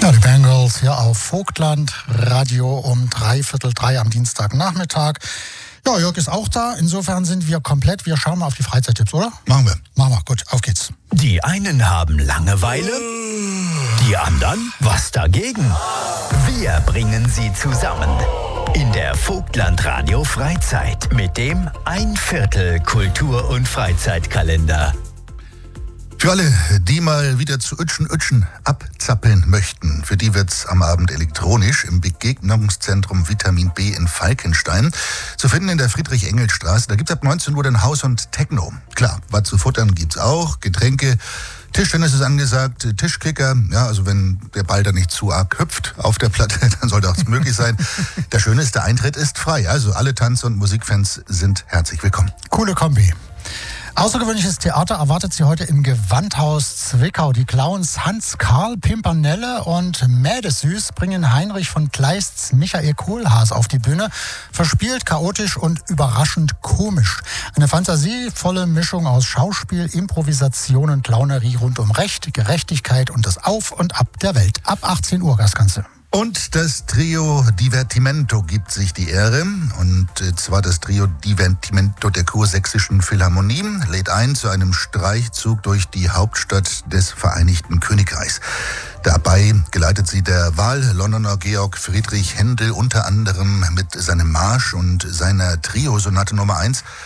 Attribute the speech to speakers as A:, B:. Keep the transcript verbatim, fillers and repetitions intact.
A: Ja, die Bengals hier auf Vogtland Radio um dreiviertel drei am Dienstagnachmittag. Ja, Jörg ist auch da. Insofern sind wir komplett. Wir schauen mal auf die Freizeittipps, oder?
B: Machen wir.
A: Machen wir. Gut, auf geht's.
C: Die einen haben Langeweile, die anderen was dagegen. Wir bringen sie zusammen in der Vogtland Radio Freizeit mit dem Ein Viertel Kultur- und Freizeitkalender.
B: Für alle, die mal wieder zu Ütschen Ütschen abzappeln möchten, für die wird's am Abend elektronisch im Begegnungszentrum Vitamin B in Falkenstein zu finden in der Friedrich-Engels-Straße. Da gibt's ab neunzehn Uhr dann Haus und Techno. Klar, was zu futtern gibt's auch, Getränke, Tischtennis ist angesagt, Tischkicker, ja, also wenn der Ball da nicht zu arg hüpft auf der Platte, dann sollte auch das möglich sein. Der Schöne ist, der Eintritt ist frei, also alle Tanz- und Musikfans sind herzlich willkommen.
A: Coole Kombi. Außergewöhnliches Theater erwartet Sie heute im Gewandhaus Zwickau. Die Clowns Hans Karl, Pimpernelle und Mädesüß bringen Heinrich von Kleists Michael Kohlhaas auf die Bühne. Verspielt, chaotisch und überraschend komisch. Eine fantasievolle Mischung aus Schauspiel, Improvisation und Clownerie rund um Recht, Gerechtigkeit und das Auf und Ab der Welt. Ab achtzehn Uhr das Ganze.
B: Und das Trio Divertimento gibt sich die Ehre. Und zwar das Trio Divertimento der Kursächsischen Philharmonie lädt ein zu einem Streichzug durch die Hauptstadt des Vereinigten Königreichs. Dabei geleitet sie der Wahl-Londoner Georg Friedrich Händel unter anderem mit seinem Marsch und seiner Trio-Sonate Nummer eins